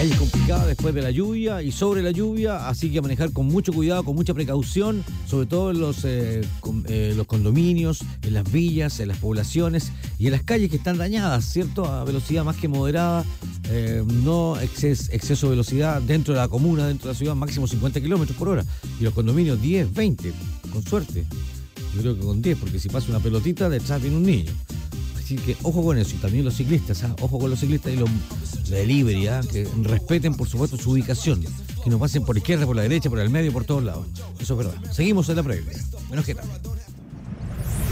calles complicadas después de la lluvia y sobre la lluvia, así que manejar con mucho cuidado, con mucha precaución, sobre todo en los condominios, en las villas, en las poblaciones y en las calles que están dañadas, ¿cierto? A velocidad más que moderada, no exceso de velocidad dentro de la comuna, dentro de la ciudad, máximo 50 kilómetros por hora. Y los condominios 10, 20, con suerte. Yo creo que con 10, porque si pasa una pelotita, detrás viene un niño. Así que ojo con eso. Y también los ciclistas, ojo con los ciclistas y los delivery, que respeten, por supuesto, su ubicación. Que no pasen por izquierda, por la derecha, por el medio, por todos lados. Eso es verdad. Seguimos en la previa. Menos que nada.